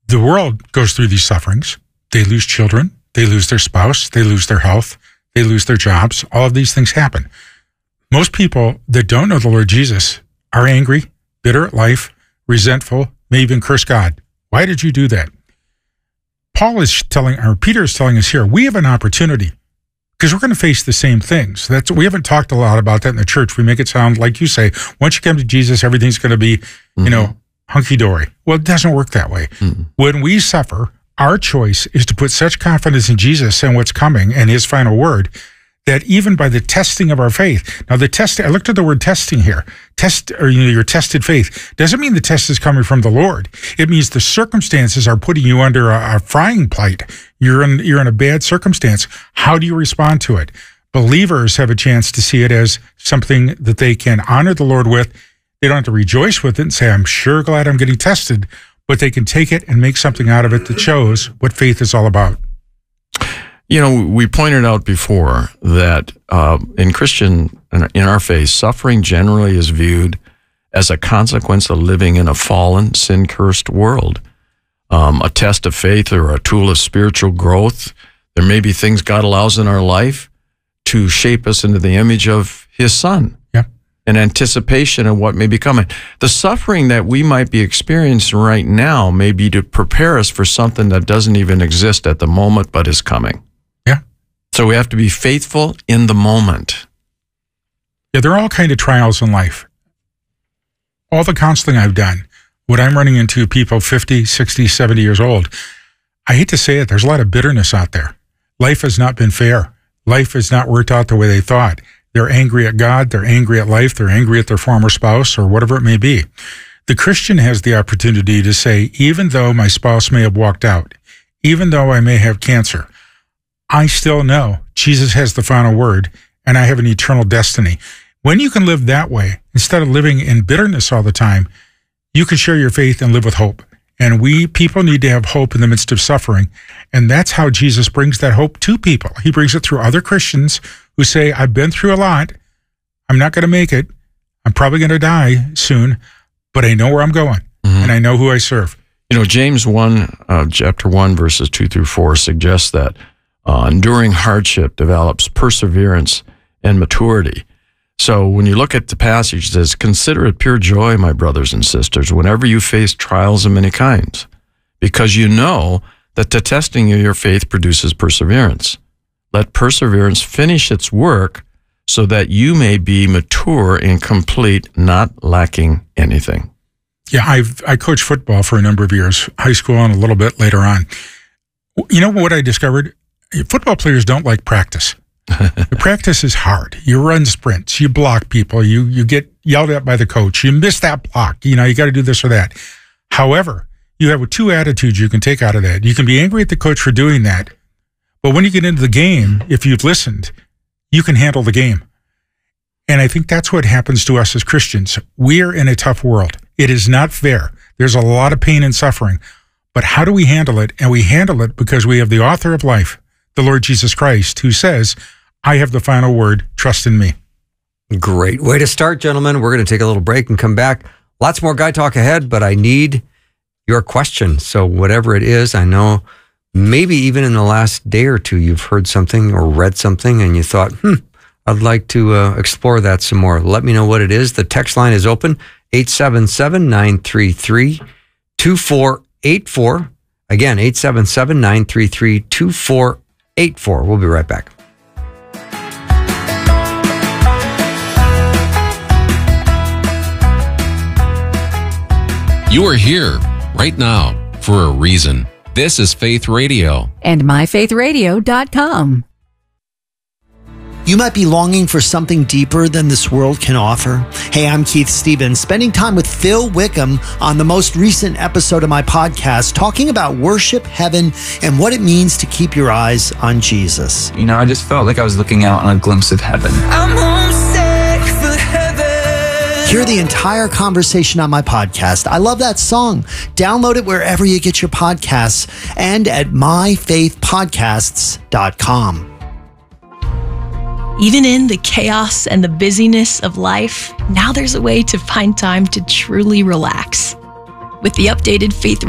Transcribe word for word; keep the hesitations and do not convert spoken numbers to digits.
The world goes through these sufferings. They lose children. They lose their spouse. They lose their health. They lose their jobs. All of these things happen. Most people that don't know the Lord Jesus are angry, bitter at life, resentful, may even curse God. Why did you do that? Paul is telling, or Peter is telling us here, we have an opportunity because we're going to face the same things. That's, we haven't talked a lot about that in the church. We make it sound like you say, once you come to Jesus, everything's going to be, mm-hmm. you know, hunky-dory. Well, it doesn't work that way. Mm-hmm. When we suffer, our choice is to put such confidence in Jesus and what's coming and his final word that even by the testing of our faith, now the test, I looked at the word testing here, test, or you know, your tested faith, doesn't mean the test is coming from the Lord. It means the circumstances are putting you under a, a frying plate. You're in, you're in a bad circumstance. How do you respond to it? Believers have a chance to see it as something that they can honor the Lord with. They don't have to rejoice with it and say, I'm sure glad I'm getting tested, but they can take it and make something out of it that shows what faith is all about. You know, we pointed out before that uh, in Christian, in our faith, suffering generally is viewed as a consequence of living in a fallen, sin-cursed world. Um, a test of faith or a tool of spiritual growth. There may be things God allows in our life to shape us into the image of his Son. Yeah. In anticipation of what may be coming. The suffering that we might be experiencing right now may be to prepare us for something that doesn't even exist at the moment but is coming. Yeah. So we have to be faithful in the moment. Yeah, there are all kinds of trials in life. All the counseling I've done, what I'm running into people fifty, sixty, seventy years old, I hate to say it, there's a lot of bitterness out there. Life has not been fair. Life has not worked out the way they thought. They're angry at God, they're angry at life, they're angry at their former spouse or whatever it may be. The Christian has the opportunity to say, even though my spouse may have walked out, even though I may have cancer, I still know Jesus has the final word and I have an eternal destiny. When you can live that way, instead of living in bitterness all the time, you can share your faith and live with hope. And we, people need to have hope in the midst of suffering. And that's how Jesus brings that hope to people. He brings it through other Christians who say, I've been through a lot. I'm not going to make it. I'm probably going to die soon, but I know where I'm going mm-hmm. and I know who I serve. You know, James one, uh, chapter one, verses two through four suggests that uh, enduring hardship develops perseverance and maturity. So when you look at the passage, it says, consider it pure joy, my brothers and sisters, whenever you face trials of many kinds, because you know that the testing of your faith produces perseverance. Let perseverance finish its work so that you may be mature and complete, not lacking anything. Yeah, I've I coached football for a number of years, high school and a little bit later on. You know what I discovered? Football players don't like practice. The practice is hard. You run sprints, you block people, you you get yelled at by the coach, you miss that block, you know, you got to do this or that. However, you have two attitudes you can take out of that. You can be angry at the coach for doing that, but when you get into the game, if you've listened, you can handle the game. And I think that's what happens to us as Christians. We are in a tough world. It is not fair. There's a lot of pain and suffering, but how do we handle it? And we handle it because we have the author of life, the Lord Jesus Christ, who says, I have the final word, trust in me. Great way to start, gentlemen. We're going to take a little break and come back. Lots more Guy Talk ahead, but I need your question. So whatever it is, I know maybe even in the last day or two, you've heard something or read something and you thought, hmm, I'd like to uh, explore that some more. Let me know what it is. The text line is open, eight seven seven, nine three three, two four eight four. Again, eight seven seven, nine three three, two four eight four. We'll be right back. You are here right now for a reason. This is Faith Radio. And my faith radio dot com. You might be longing for something deeper than this world can offer. Hey, I'm Keith Stevens, spending time with Phil Wickham on the most recent episode of my podcast, talking about worship, heaven, and what it means to keep your eyes on Jesus. You know, I just felt like I was looking out on a glimpse of heaven. I'm homesick for heaven. Hear the entire conversation on my podcast. I love that song. Download it wherever you get your podcasts and at my faith podcasts dot com. Even in the chaos and the busyness of life, now there's a way to find time to truly relax. With the updated Faith